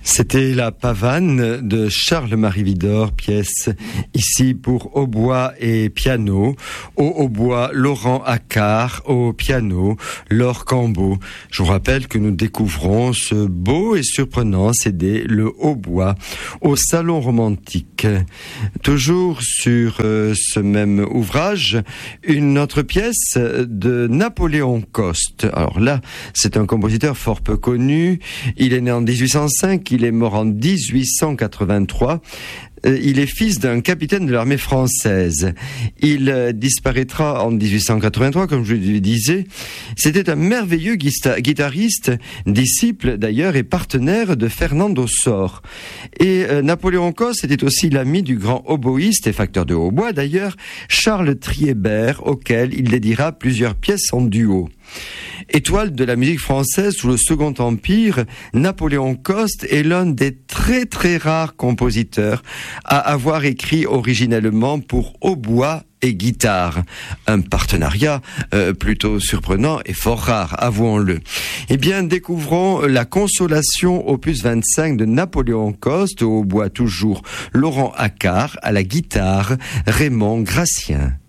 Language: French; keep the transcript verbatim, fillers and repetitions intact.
C'était la Pavane de Charles-Marie Widor, pièce ici pour hautbois et piano. Au hautbois, Laurent Accard, au piano, Laure Cambeau. Je vous rappelle que nous découvrons ce beau et surprenant C D, le hautbois, au Salon Romantique. Toujours sur euh, ce même ouvrage, une autre pièce de Napoléon Coste. Alors là, c'est un compositeur fort peu connu. Il est né en dix-huit cent cinq, il est mort en dix-huit cent quatre-vingt-trois. Il est fils d'un capitaine de l'armée française. Il disparaîtra en dix-huit cent quatre-vingt-trois, comme je le disais. C'était un merveilleux guitariste, disciple d'ailleurs et partenaire de Fernando Sor. Et euh, Napoléon Coste était aussi l'ami du grand oboïste et facteur de hautbois d'ailleurs, Charles Triébert, auquel il dédiera plusieurs pièces en duo. Étoile de la musique française sous le Second Empire, Napoléon Coste est l'un des très très rares compositeurs à avoir écrit originellement pour hautbois et guitare. Un partenariat euh, plutôt surprenant et fort rare, avouons-le. Eh bien, découvrons la Consolation opus vingt-cinq de Napoléon Coste, au hautbois toujours Laurent Accard, à la guitare Raymond Gracien.